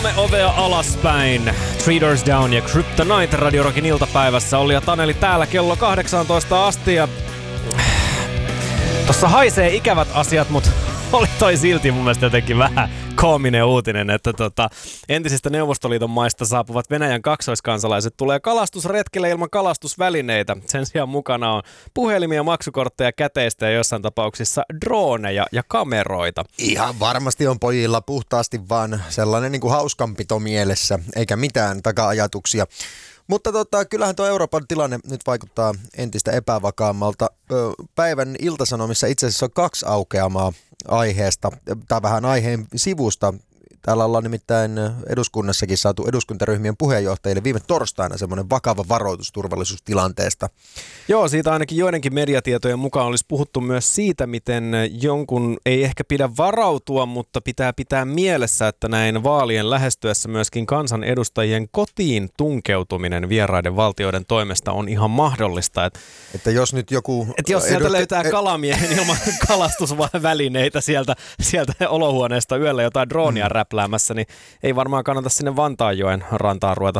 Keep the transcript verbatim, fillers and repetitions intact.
Me ovea alaspäin. Three Doors Down ja Kryptonite Radio Rockin iltapäivässä. Olli ja Taneli täällä kello kahdeksantoista asti ja tossa haisee ikävät asiat, mutta oli toi silti mun mielestä jotenkin vähän koominen uutinen, että tota, entisistä Neuvostoliiton maista saapuvat Venäjän kaksoiskansalaiset tulee kalastusretkelle ilman kalastusvälineitä. Sen sijaan mukana on puhelimia, maksukortteja, käteistä ja jossain tapauksissa droneja ja kameroita. Ihan varmasti on pojilla puhtaasti vaan sellainen niin kuin hauskanpito mielessä, eikä mitään taka-ajatuksia. Mutta tota, kyllähän tuo Euroopan tilanne nyt vaikuttaa entistä epävakaammalta. Päivän Ilta-Sanomissa itse asiassa on kaksi aukeamaa aiheesta, tai vähän aiheen sivusta. Täällä ollaan nimittäin eduskunnassakin saatu eduskuntaryhmien puheenjohtajille viime torstaina semmoinen vakava varoitus turvallisuustilanteesta. Joo, siitä ainakin joidenkin mediatietojen mukaan olisi puhuttu myös siitä, miten jonkun ei ehkä pidä varautua, mutta pitää pitää mielessä, että näin vaalien lähestyessä myöskin kansanedustajien kotiin tunkeutuminen vieraiden valtioiden toimesta on ihan mahdollista. Että, että jos nyt joku... Että jos sieltä edust... löytää kalamiehen ilman kalastusvälineitä sieltä, sieltä olohuoneesta yöllä jotain droonia mm. räpläämässä, niin ei varmaan kannata sinne Vantaanjoen rantaan ruveta